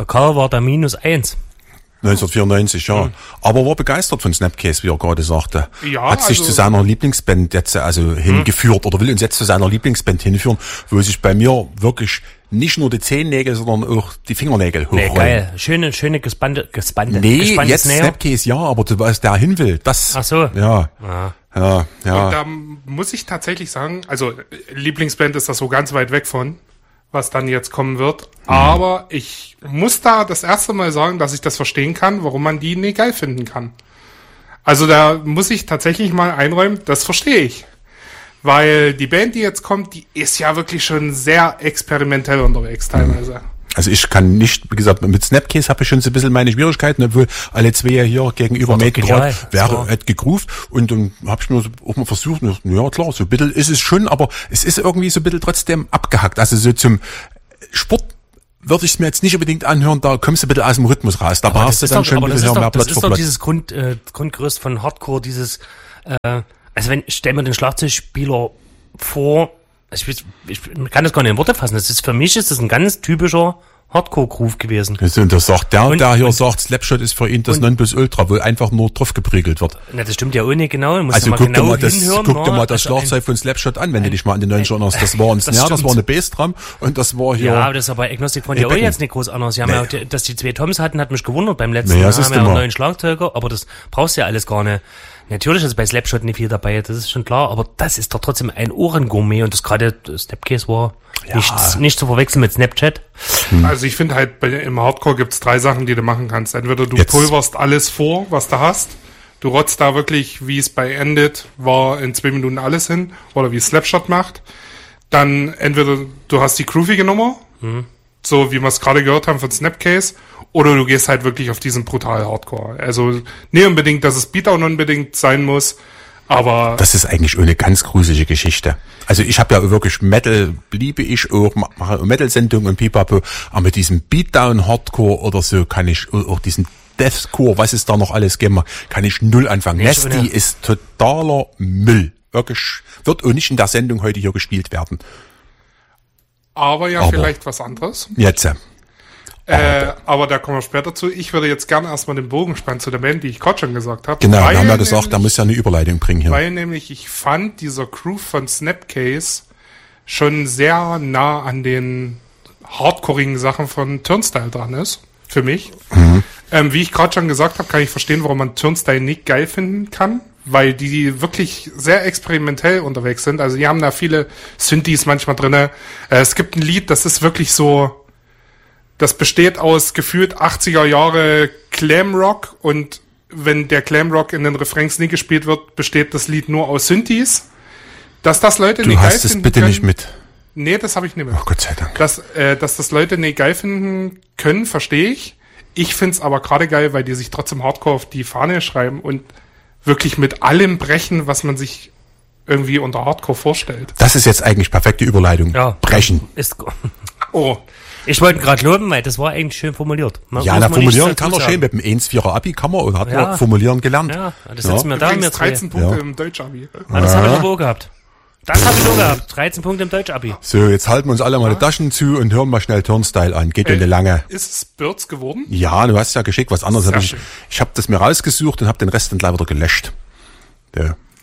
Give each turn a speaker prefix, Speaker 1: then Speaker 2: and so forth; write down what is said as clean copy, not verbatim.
Speaker 1: Der Karl war da -1.
Speaker 2: 1994, ja. Aber war begeistert von Snapcase, wie er gerade sagte.
Speaker 3: Ja,
Speaker 2: hat sich zu seiner Lieblingsband jetzt hingeführt oder will uns jetzt zu seiner Lieblingsband hinführen, wo sich bei mir wirklich nicht nur die Zehennägel, sondern auch die Fingernägel hochrollen.
Speaker 1: Geil. Schöne gespannte
Speaker 2: Nee, jetzt
Speaker 1: Näher.
Speaker 2: Snapcase ja, aber du weißt, der hin will. Das.
Speaker 1: Ach so.
Speaker 2: Ja. Ja.
Speaker 3: Und da muss ich tatsächlich sagen, also Lieblingsband ist das so ganz weit weg von, was dann jetzt kommen wird. Aber ich muss da das erste Mal sagen, dass ich das verstehen kann, warum man die nicht geil finden kann. Also da muss ich tatsächlich mal einräumen, das verstehe ich. Weil die Band, die jetzt kommt, die ist ja wirklich schon sehr experimentell unterwegs teilweise.
Speaker 2: Also ich kann nicht, wie gesagt, mit Snapcase habe ich schon so ein bisschen meine Schwierigkeiten, obwohl alle zwei ja hier gegenüber Maiden hätte gegroovt und dann habe ich mir auch mal versucht, ja klar, so ein bisschen ist es schon, aber es ist irgendwie so ein bisschen trotzdem abgehackt. Also so zum Sport würde ich es mir jetzt nicht unbedingt anhören, da kommst du ein bisschen aus dem Rhythmus raus. Da brauchst du dann schon ein bisschen mehr Platz für Platz.
Speaker 1: Das ist doch dieses Grundgerüst von Hardcore, dieses, also stell mir den Schlagzeugspieler vor, ich kann das gar nicht in Worte fassen. Für mich ist das ein ganz typischer Hardcore-Groove gewesen.
Speaker 2: Und das sagt der hier sagt, Slapshot ist für ihn das Nonplusultra, wo einfach nur drauf geprügelt wird.
Speaker 1: Na, das stimmt ja auch nicht genau.
Speaker 2: Also guck dir mal das Schlagzeug von Slapshot an, wenn du dich mal an den 90ern erinnerst. Das war ein Snare, das war eine Bassdrum und das war hier...
Speaker 1: Ja, aber das ist aber Agnostic von ja auch jetzt nicht groß anders. Sie haben ja, dass die zwei Toms hatten, hat mich gewundert beim letzten
Speaker 2: Mal.
Speaker 1: Haben ja einen neuen Schlagzeuger, aber das brauchst du ja alles gar nicht. Natürlich ist bei Slapshot nicht viel dabei, das ist schon klar, aber das ist doch trotzdem ein Ohrengourmet und das gerade Snapcase war nicht zu verwechseln mit Snapchat.
Speaker 3: Also ich finde halt, im Hardcore gibt's 3 Sachen, die du machen kannst. Entweder du pulverst alles vor, was du hast, du rotzt da wirklich, wie es bei Ended war, in 2 Minuten alles hin, oder wie Slapshot macht. Dann entweder du hast die groovige Nummer, so wie wir es gerade gehört haben von Snapcase, oder du gehst halt wirklich auf diesen brutal Hardcore. Also nicht unbedingt, dass es Beatdown unbedingt sein muss, aber...
Speaker 2: Das ist eigentlich eine ganz gruselige Geschichte. Also ich habe ja wirklich Metal, liebe ich auch, mache Metal-Sendungen und Pipapo, aber mit diesem Beatdown-Hardcore oder so kann ich auch diesen Deathcore, was es da noch alles gibt, kann ich null anfangen. Nasty ist totaler Müll. Wirklich, wird auch nicht in der Sendung heute hier gespielt werden.
Speaker 3: Aber vielleicht was anderes.
Speaker 2: Jetzt.
Speaker 3: Aber da kommen wir später zu. Ich würde jetzt gerne erstmal den Bogen spannen zu der Band, die ich gerade schon gesagt habe.
Speaker 2: Genau, wir haben ja gesagt, da muss ja eine Überleitung bringen hier.
Speaker 3: Weil nämlich ich fand dieser Groove von Snapcase schon sehr nah an den hardcoreigen Sachen von Turnstile dran ist, für mich. Wie ich gerade schon gesagt habe, kann ich verstehen, warum man Turnstile nicht geil finden kann, weil die wirklich sehr experimentell unterwegs sind. Also die haben da viele Synthes manchmal drinne. Es gibt ein Lied, das ist wirklich so... Das besteht aus gefühlt 80er Jahre Glamrock und wenn der Glamrock in den Refrains nie gespielt wird, besteht das Lied nur aus Synthes. Dass das Leute nicht geil finden. Du hast es
Speaker 2: bitte nicht mit.
Speaker 3: Nee, das habe ich nicht mit.
Speaker 2: Oh Gott sei Dank.
Speaker 3: Dass das Leute nicht geil finden können, verstehe ich. Ich find's aber gerade geil, weil die sich trotzdem Hardcore auf die Fahne schreiben und wirklich mit allem brechen, was man sich irgendwie unter Hardcore vorstellt.
Speaker 2: Das ist jetzt eigentlich perfekte Überleitung.
Speaker 1: Ja.
Speaker 2: Brechen.
Speaker 3: Oh.
Speaker 1: Ich wollte gerade loben, weil das war eigentlich schön formuliert.
Speaker 2: Formulieren kann er schön. Mit dem 1,4er Abi kann man und hat man formulieren gelernt.
Speaker 1: Ja, das sitzen wir da.
Speaker 3: 13 Punkte im Deutsch-Abi.
Speaker 1: Ja, das habe ich aber auch gehabt. Das habe ich auch gehabt. 13 Punkte im Deutsch-Abi.
Speaker 2: So, jetzt halten wir uns alle mal die Taschen zu und hören mal schnell Turnstile an. Geht eine lange.
Speaker 3: Ist es Birds geworden?
Speaker 2: Ja, du hast ja geschickt, was anderes. Ich habe das mir rausgesucht und habe den Rest dann gleich wieder gelöscht. Ja.